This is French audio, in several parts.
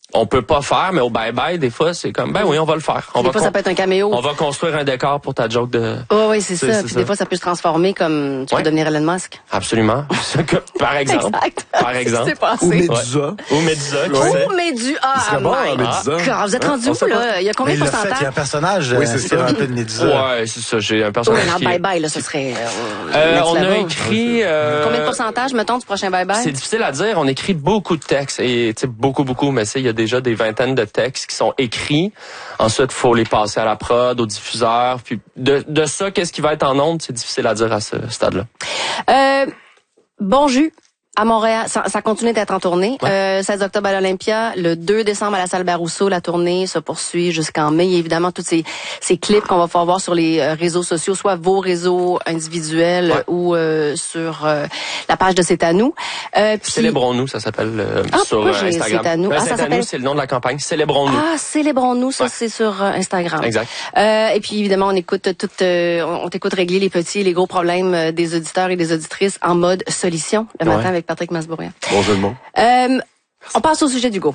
on peut pas faire, mais au bye-bye, des fois, c'est comme, ben oui, on va le faire. Des fois, ça peut être un caméo. On va construire un décor pour ta joke de... Oh, oui, c'est ça. Puis des fois, ça peut se transformer comme tu peux devenir Elon Musk. Absolument. Par exemple. Exact. Par exemple. Ou Médusa. Ouais. Ou Médusa, Oh, Médusa. Il serait bon, Médusa. God, vous êtes rendu où, là? Il y a combien de pourcentage? Il y a un personnage, oui, c'est un peu de Médusa. Ouais, c'est ça. J'ai un personnage qui... bye-bye, là, ce serait... on a écrit... combien de pourcentage, mettons, du prochain bye-bye? C'est difficile à dire. On écrit beaucoup de textes. Et, tu sais, beaucoup, mais il y a déjà des vingtaines de textes qui sont écrits. Ensuite, il faut les passer à la prod, au diffuseur. Puis de ça, qu'est-ce qui va être en ondes, c'est difficile à dire à ce stade-là. Bon jus. À Montréal, ça continue d'être en tournée. 16 octobre à l'Olympia, le 2 décembre à la salle Barousseau, la tournée se poursuit jusqu'en mai. Et évidemment, tous ces clips qu'on va pouvoir voir sur les réseaux sociaux, soit vos réseaux individuels ou sur la page de C'est à nous. Célébrons-nous, ça s'appelle sur Instagram. C'est à nous. C'est à nous, c'est le nom de la campagne. Célébrons-nous. Ah, Célébrons-nous, ça c'est sur Instagram. Exact. Et puis évidemment, on écoute on t'écoute régler les petits et les gros problèmes des auditeurs et des auditrices en mode solution le matin avec Patrick Masbourian. Bon jeu de mots. On passe au sujet d'Hugo.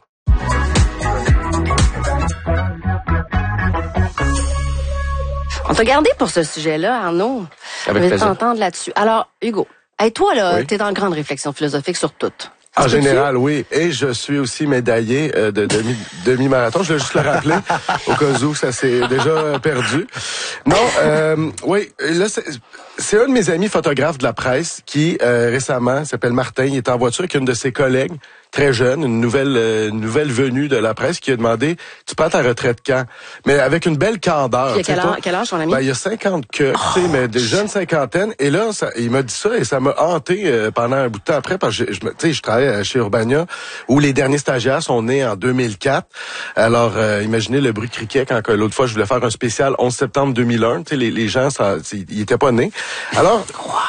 On t'a gardé pour ce sujet-là, Arnaud. Avec on va plaisir. t'entendre là-dessus. Alors, Hugo, toi, là, t'es dans une grande réflexion philosophique sur tout. En général, oui. Et je suis aussi médaillé de demi-marathon. Je vais juste le rappeler au cas où ça s'est déjà perdu. Non, oui, là, c'est un de mes amis photographes de la presse qui, récemment, s'appelle Martin. Il est en voiture avec une de ses collègues, très jeune, une nouvelle venue de la presse, qui a demandé, tu prends ta retraite quand? Mais avec une belle candeur. Il y a quel âge, ton ami? Ben, il y a 50 tu sais, mais des jeunes cinquantaines. Et là, il m'a dit ça et ça m'a hanté pendant un bout de temps après, parce que je travaille chez Urbania, où les derniers stagiaires sont nés en 2004. Alors, imaginez le bruit de criquet quand l'autre fois, je voulais faire un spécial 11 septembre 2001. Tu sais, les gens, ils étaient pas nés. Alors,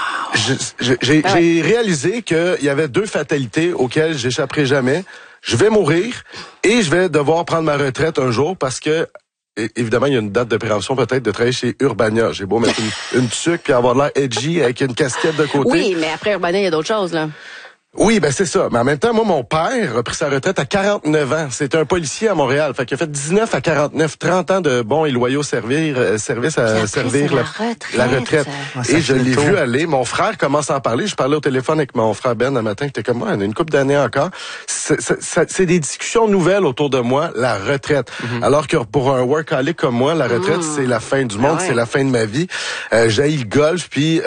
j'ai réalisé qu'il y avait deux fatalités auxquelles j'échapperai jamais. Je vais mourir et je vais devoir prendre ma retraite un jour parce que, évidemment, il y a une date de péremption peut-être de travailler chez Urbania. J'ai beau mettre une tuque puis avoir l'air edgy avec une casquette de côté. Oui, mais après Urbania, il y a d'autres choses, là. Oui, ben c'est ça. Mais en même temps, moi, mon père a pris sa retraite à 49 ans. C'était un policier à Montréal. Fait qu'il a fait 19 à 49, 30 ans de bons et loyaux service à servir la retraite. Et je l'ai vu aller. Mon frère commence à en parler. Je parlais au téléphone avec mon frère Ben un matin, qui était comme moi, on a une couple d'années encore. C'est des discussions nouvelles autour de moi, la retraite. Alors que pour un workaholic comme moi, la retraite, c'est la fin du monde, c'est la fin de ma vie. J'haïs le golf, puis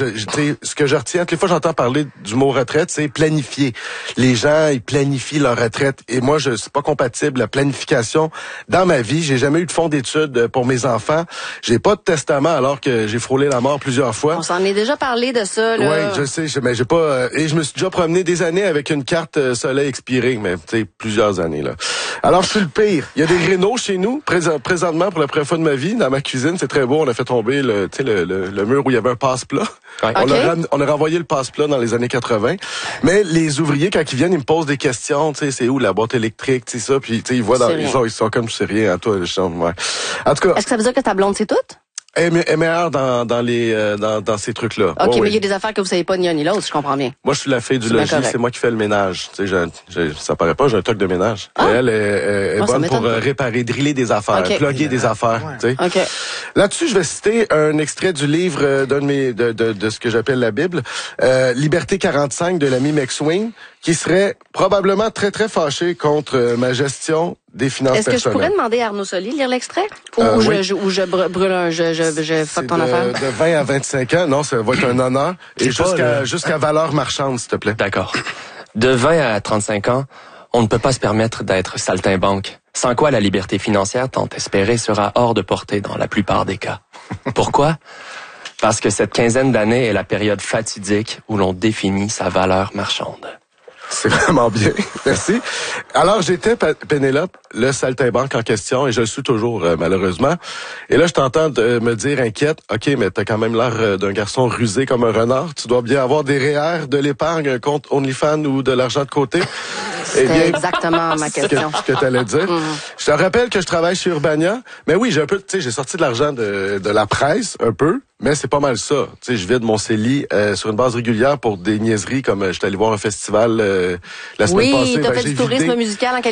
ce que je retiens, toutes les fois j'entends parler du mot retraite, c'est planifier. Les gens, ils planifient leur retraite. Et moi, c'est pas compatible, la planification. Dans ma vie, j'ai jamais eu de fonds d'études pour mes enfants. J'ai pas de testament alors que j'ai frôlé la mort plusieurs fois. On s'en est déjà parlé de ça, là. Oui, je sais, mais j'ai pas... et je me suis déjà promené des années avec une carte soleil expirée, mais tu sais, plusieurs années, là. Alors, je suis le pire. Il y a des rénaux chez nous, présentement, pour la première fois de ma vie, dans ma cuisine. C'est très beau. On a fait tomber le mur où il y avait un passe-plat. Ouais. On a renvoyé le passe-plat dans les années 80. Mais les ouvriers, quand ils viennent, ils me posent des questions. Tu sais, c'est où la boîte électrique, tu sais ça. Puis, tu sais, ils voient ils sont comme c'est rien à toi. Ouais. En tout cas. Est-ce que ça veut dire que ta blonde, c'est toute? Elle est meilleure dans ces trucs-là. OK, mais il y a des affaires que vous savez pas ni un ni l'autre, je comprends bien. Moi, je suis la fille du logis, c'est moi qui fais le ménage. Tu sais, ça paraît pas, j'ai un toc de ménage. Ah. Elle est bonne pour réparer, driller des affaires, plugger des affaires. Ouais. Tu sais. Là-dessus, je vais citer un extrait du livre d'un de mes de ce que j'appelle la Bible, Liberté 45 de l'ami McSween, qui serait probablement très très fâché contre ma gestion des finances personnelles. Est-ce que je pourrais demander à Arnaud Soli de lire l'extrait? Ou je brûle je fuck ton affaire? De 20 à 25 ans, non, ça va être un honneur. Et jusqu'à valeur marchande, s'il te plaît. D'accord. De 20 à 35 ans, on ne peut pas se permettre d'être saltimbanque. Sans quoi la liberté financière tant espérée sera hors de portée dans la plupart des cas. Pourquoi? Parce que cette quinzaine d'années est la période fatidique où l'on définit sa valeur marchande. C'est vraiment bien. Merci. Alors, j'étais, Pénélope, le saltimbanque en question, et je le suis toujours, malheureusement. Et là, je t'entends me dire, inquiète, OK, mais t'as quand même l'air d'un garçon rusé comme un renard. Tu dois bien avoir des REER, de l'épargne, un compte OnlyFans ou de l'argent de côté. C'est exactement ma question. Ce que t'allais dire. Je te rappelle que je travaille chez Urbania. Mais oui, j'ai sorti de l'argent de la presse, un peu. Mais c'est pas mal ça. Tu sais, je vide mon CELI sur une base régulière pour des niaiseries comme j'étais allé voir un festival la semaine passée. Oui, t'as fait du tourisme musical en